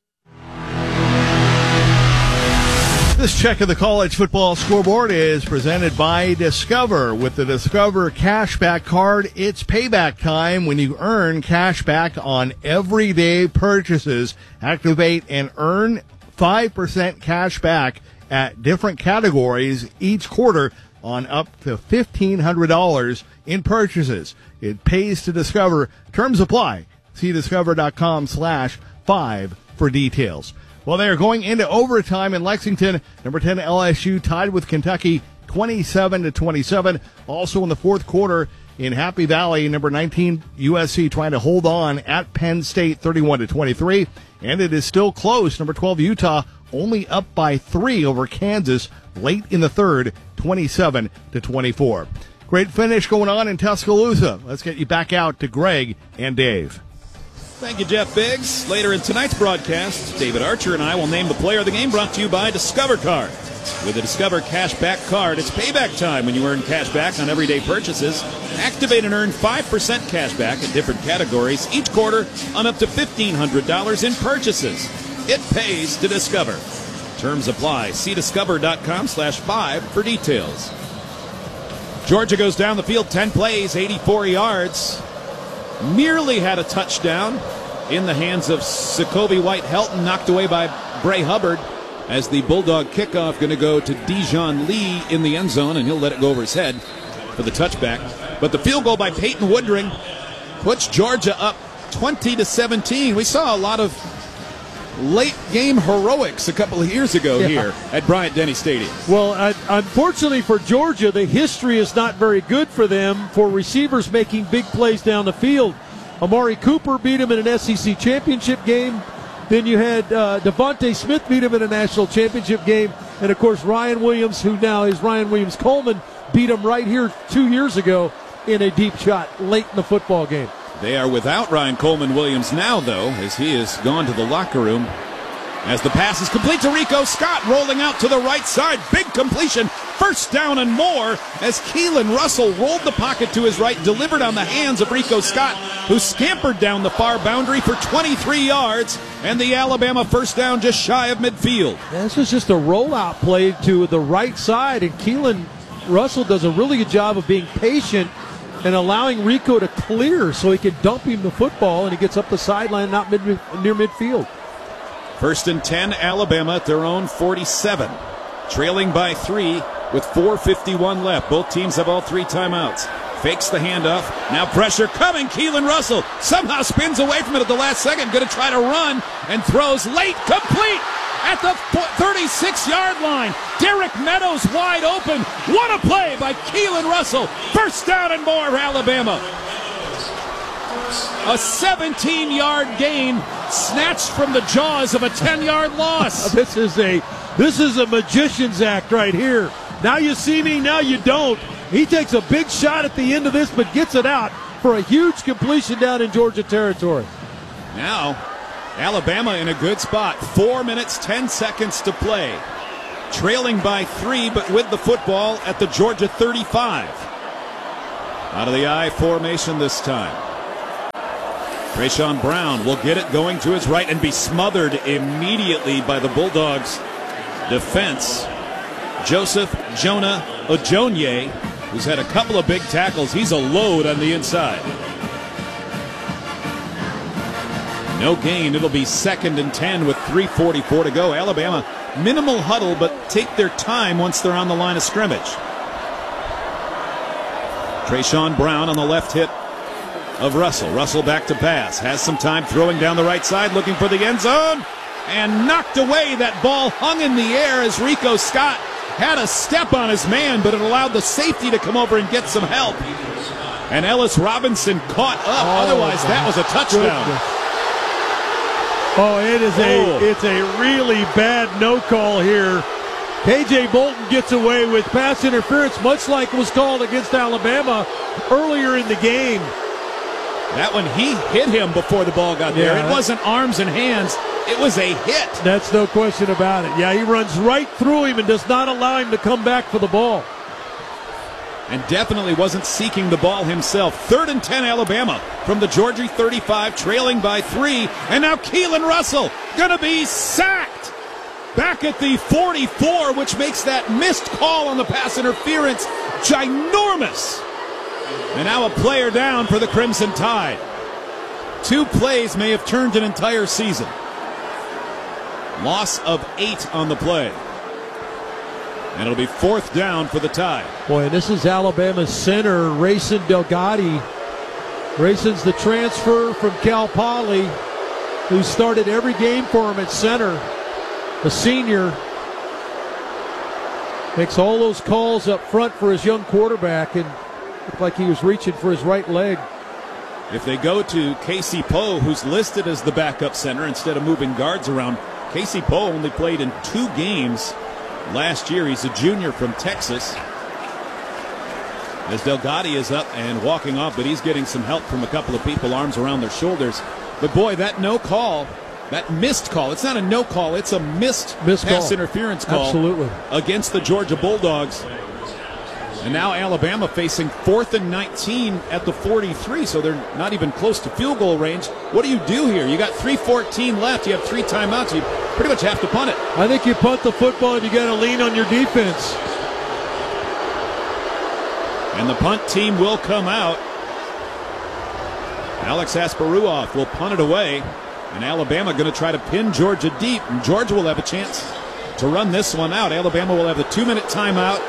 This check of the college football scoreboard is presented by Discover. With the Discover Cashback Card, it's payback time when you earn cash back on everyday purchases. Activate and earn 5% cash back at different categories each quarter on up to $1,500 in purchases. It pays to Discover. Terms apply. See discover.com/5 for details. Well, they are going into overtime in Lexington. Number 10 LSU tied with Kentucky 27-27. Also in the fourth quarter in Happy Valley, number 19 USC trying to hold on at Penn State 31-23. And it is still close. Number 12 Utah only up by 3 over Kansas late in the third, 27-24. Great finish going on in Tuscaloosa. Let's get you back out to Greg and Dave. Thank you, Jeff Biggs. Later in tonight's broadcast, David Archer and I will name the player of the game, brought to you by Discover Card. With the Discover Cashback Card, it's payback time when you earn cash back on everyday purchases. Activate and earn 5% cash back in different categories each quarter on up to $1,500 in purchases. It pays to Discover. Terms apply. See discover.com/5 for details. Georgia goes down the field 10 plays, 84 yards. Merely had a touchdown in the hands of Jacoby White-Helton, knocked away by Bray Hubbard, as the Bulldog kickoff going to go to Dijon Lee in the end zone, and he'll let it go over his head for the touchback. But the field goal by Peyton Woodring puts Georgia up 20-17. We saw a lot of late game heroics a couple of years ago here at Bryant-Denny Stadium. Well, unfortunately for Georgia, the history is not very good for them for receivers making big plays down the field. Amari Cooper beat him in an SEC championship game. Then you had Devontae Smith beat him in a national championship game. And, of course, Ryan Williams, who now is Ryan Williams-Coleman, beat him right here 2 years ago in a deep shot late in the football game. They are without Ryan Coleman Williams now, though, as he has gone to the locker room. As the pass is complete to Rico Scott, rolling out to the right side. Big completion, first down and more, as Keelan Russell rolled the pocket to his right, delivered on the hands of Rico Scott, who scampered down the far boundary for 23 yards, and the Alabama first down just shy of midfield. This was just a rollout play to the right side, and Keelan Russell does a really good job of being patient and allowing Rico to clear so he can dump him the football, and he gets up the sideline, not near midfield. First and 10, Alabama at their own 47. Trailing by 3 with 4:51 left. Both teams have all 3 timeouts. Fakes the handoff. Now pressure coming. Keelan Russell somehow spins away from it at the last second. Going to try to run and throws late. Complete at the 36-yard line. Derek Meadows wide open. What a play by Keelan Russell. First down and more, Alabama. A 17-yard gain snatched from the jaws of a 10-yard loss. This is a magician's act right here. Now you see me, now you don't. He takes a big shot at the end of this, but gets it out for a huge completion down in Georgia territory. Now, Alabama in a good spot. 4 minutes, 10 seconds to play. Trailing by 3, but with the football at the Georgia 35. Out of the I formation this time. Trayshawn Brown will get it going to his right and be smothered immediately by the Bulldogs' defense. Joseph Jonah Ojonye, who's had a couple of big tackles. He's a load on the inside. No gain. It'll be 2nd and 10 with 3:44 to go. Alabama, minimal huddle, but take their time once they're on the line of scrimmage. Trayshawn Brown on the left hip of Russell. Russell back to pass. Has some time throwing down the right side, looking for the end zone. And knocked away. That ball hung in the air as Rico Scott had a step on his man, but it allowed the safety to come over and get some help. And Ellis Robinson caught up. Otherwise, that was a touchdown. It's a really bad no call here. KJ Bolton gets away with pass interference, much like was called against Alabama earlier in the game. That one, he hit him before the ball got there. It wasn't arms and hands. It was a hit. That's no question about it. Yeah, he runs right through him and does not allow him to come back for the ball. And definitely wasn't seeking the ball himself. 3rd and 10 Alabama from the Georgia 35, trailing by 3. And now Keelan Russell going to be sacked back at the 44, which makes that missed call on the pass interference ginormous. And now a player down for the Crimson Tide. 2 plays may have turned an entire season. Loss of 8 on the play. And it'll be 4th down for the Tide. Boy, and this is Alabama's center, Rayson Delgatti. Rayson's the transfer from Cal Poly, who started every game for him at center. The senior makes all those calls up front for his young quarterback, and looked like he was reaching for his right leg. If they go to Casey Poe, who's listed as the backup center instead of moving guards around, Casey Poe only played in 2 games last year. He's a junior from Texas. As Delgatti is up and walking off, but he's getting some help from a couple of people, arms around their shoulders. But boy, that no call, that missed call, it's not a no call, it's a missed pass interference call. Absolutely. Against the Georgia Bulldogs. And now Alabama facing 4th and 19 at the 43, so they're not even close to field goal range. What do you do here? You got 3:14 left. You have 3 timeouts. You pretty much have to punt it. I think you punt the football and you got to lean on your defense. And the punt team will come out. Alex Asparuoff will punt it away. And Alabama going to try to pin Georgia deep. And Georgia will have a chance to run this one out. Alabama will have the 2-minute timeout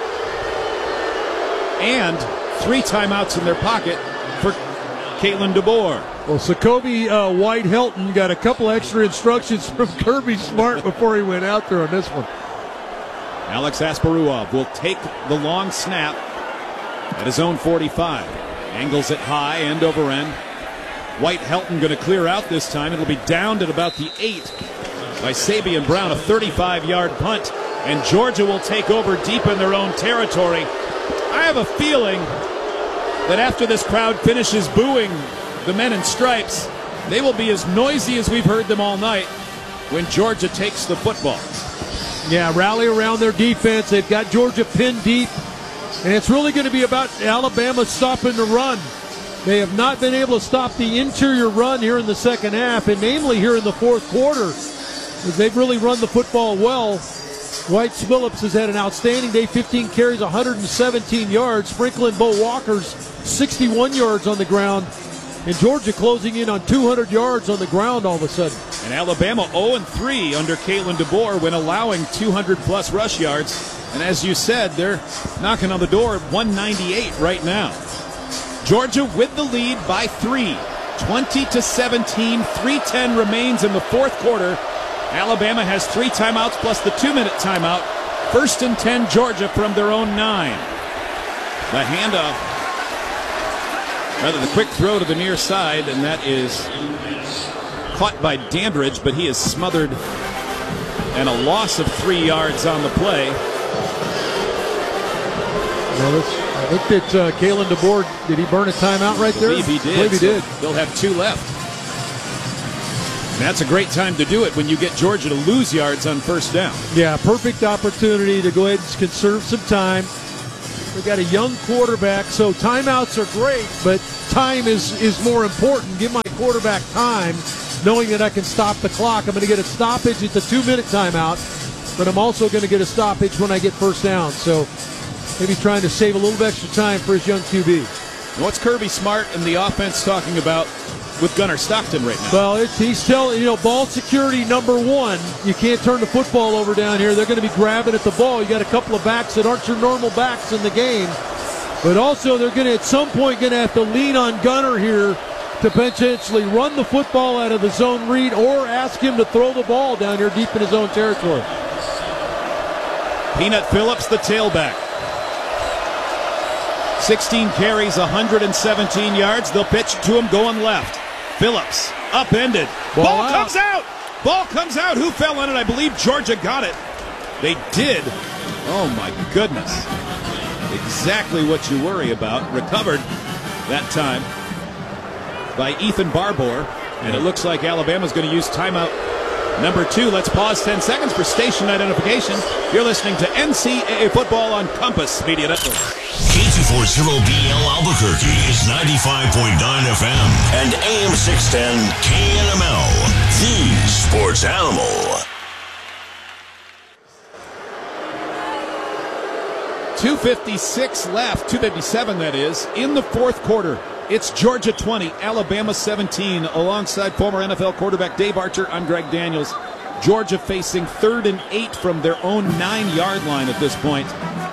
and 3 timeouts in their pocket for Kalen DeBoer. Well, Jacoby White-Helton got a couple extra instructions from Kirby Smart before he went out there on this one. Alex Asparuoff will take the long snap at his own 45. Angles it high, end over end. White-Helton going to clear out this time. It'll be downed at about the 8 by Sabian Brown, a 35-yard punt. And Georgia will take over deep in their own territory. I have a feeling that after this crowd finishes booing the men in stripes, they will be as noisy as we've heard them all night when Georgia takes the football. Yeah, rally around their defense. They've got Georgia pinned deep, and it's really going to be about Alabama stopping the run. They have not been able to stop the interior run here in the second half, and namely here in the 4th quarter, as they've really run the football well. White Phillips has had an outstanding day, 15 carries, 117 yards. Sprinkling Bo Walker's 61 yards on the ground. And Georgia closing in on 200 yards on the ground all of a sudden. And Alabama 0-3 under Kalen DeBoer when allowing 200-plus rush yards. And as you said, they're knocking on the door at 198 right now. Georgia with the lead by 3. 20-17, 3:10 remains in the fourth quarter. Alabama has 3 timeouts plus the 2-minute timeout. 1st and 10, Georgia from their own 9. The handoff, rather the quick throw to the near side, and that is caught by Dandridge, but he is smothered, and a loss of 3 yards on the play. Well, I think that Kalen DeBoer, did he burn a timeout right there? I believe he did. I believe he did. They'll have 2 left. And that's a great time to do it when you get Georgia to lose yards on 1st down. Yeah, perfect opportunity to go ahead and conserve some time. We've got a young quarterback, so timeouts are great, but time is more important. Give my quarterback time, knowing that I can stop the clock. I'm going to get a stoppage at the 2-minute timeout, but I'm also going to get a stoppage when I get 1st down. So maybe trying to save a little bit extra time for his young QB. What's Kirby Smart and the offense talking about with Gunnar Stockton right now? Well, he's telling, ball security number 1. You can't turn the football over down here. They're going to be grabbing at the ball. You got a couple of backs that aren't your normal backs in the game. But also they're going to, at some point, going to have to lean on Gunnar here to potentially run the football out of the zone read or ask him to throw the ball down here deep in his own territory. Peanut Phillips, the tailback. 16 carries, 117 yards. They'll pitch to him going left. Phillips, upended. Ball comes out. Ball comes out. Who fell on it? I believe Georgia got it. They did. Oh, my goodness. Exactly what you worry about. Recovered that time by Ethan Barbour. And it looks like Alabama's going to use timeout number 2. Let's pause 10 seconds for station identification. You're listening to NCAA Football on Compass Media Network. K240BL Albuquerque is 95.9 FM and AM 610 KNML, the sports animal. 2:56 left, 2:57 that is, in the fourth quarter. It's Georgia 20, Alabama 17. Alongside former NFL quarterback Dave Archer, I'm Greg Daniels. Georgia facing 3rd and 8 from their own 9-yard line at this point.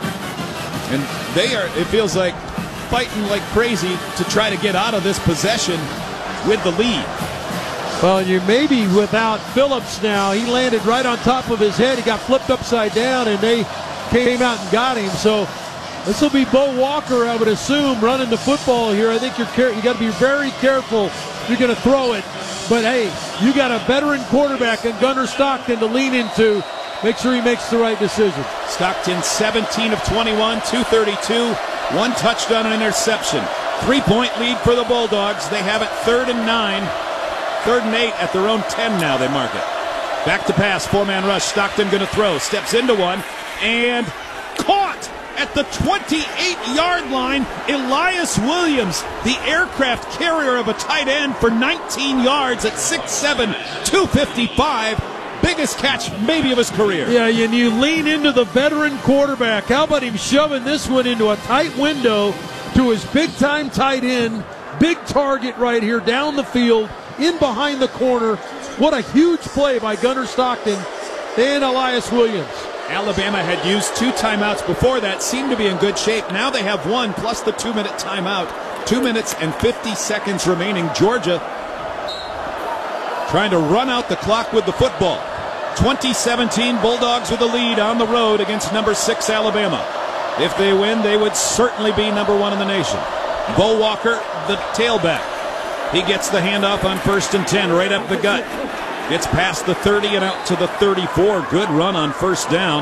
And they are, it feels like, fighting like crazy to try to get out of this possession with the lead. Well, you may be without Phillips now. He landed right on top of his head. He got flipped upside down, and they came out and got him. So this will be Bo Walker, I would assume, running the football here. I think you got to be very careful if you're going to throw it. But, hey, you got a veteran quarterback in Gunnar Stockton to lean into. Make sure he makes the right decision. Stockton 17 of 21, 232, 1 touchdown and interception. 3-point lead for the Bulldogs. They have it 3rd and 9, 3rd and 8 at their own 10 now. They mark it. Back to pass, 4-man rush. Stockton going to throw, steps into one, and caught at the 28-yard line. Elias Williams, the aircraft carrier of a tight end, for 19 yards at 6'7", 255. Biggest catch maybe of his career. Yeah, and you lean into the veteran quarterback. How about him shoving this one into a tight window to his big-time tight end? Big target right here down the field, in behind the corner. What a huge play by Gunnar Stockton and Elias Williams. Alabama had used 2 timeouts before that, seemed to be in good shape. Now they have 1 plus the 2-minute timeout. 2 minutes and 50 seconds remaining. Georgia trying to run out the clock with the football. 2017 Bulldogs with a lead on the road against number 6 Alabama. If they win, they would certainly be number 1 in the nation. Bo Walker, the tailback. He gets the handoff on 1st and 10, right up the gut. Gets past the 30 and out to the 34. Good run on 1st down.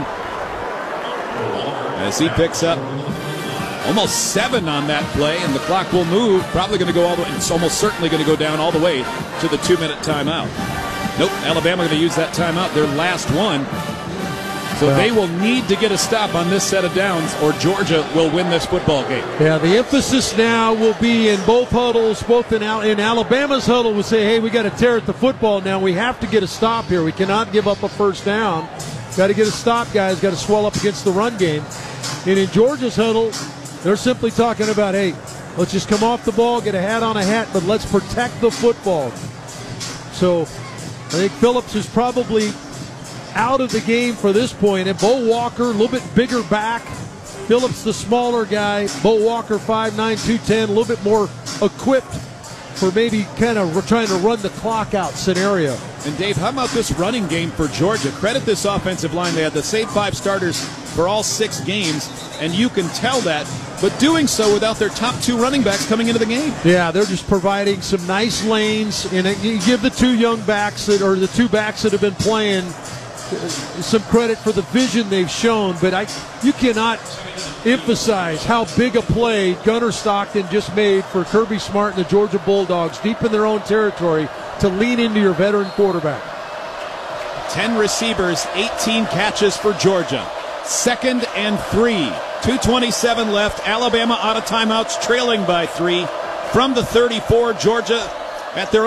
As he picks up almost 7 on that play, and the clock will move. Probably going to go all the way. It's almost certainly going to go down all the way to the 2-minute timeout. Nope, Alabama going to use that timeout, their last one. So they will need to get a stop on this set of downs, or Georgia will win this football game. Yeah, the emphasis now will be in both huddles. Both in Alabama's huddle will say, hey, we got to tear at the football now. We have to get a stop here. We cannot give up a 1st down. Got to get a stop, guys. Got to swell up against the run game. And in Georgia's huddle, they're simply talking about, hey, let's just come off the ball, get a hat on a hat, but let's protect the football. So I think Phillips is probably out of the game for this point. And Bo Walker, a little bit bigger back, Phillips, the smaller guy. Bo Walker, 5'9", 210, a little bit more equipped for maybe kind of trying to run the clock out scenario. And Dave, how about this running game for Georgia? Credit this offensive line. They had the same 5 starters for all 6 games, and you can tell that, but doing so without their top 2 running backs coming into the game. Yeah, they're just providing some nice lanes, and you give the 2 young backs or the 2 backs that have been playing some credit for the vision they've shown, but you cannot emphasize how big a play Gunnar Stockton just made for Kirby Smart and the Georgia Bulldogs deep in their own territory to lean into your veteran quarterback. 10 receivers, 18 catches for Georgia. 2nd and 3. 2:27 left. Alabama out of timeouts, trailing by 3. From the 34, Georgia at their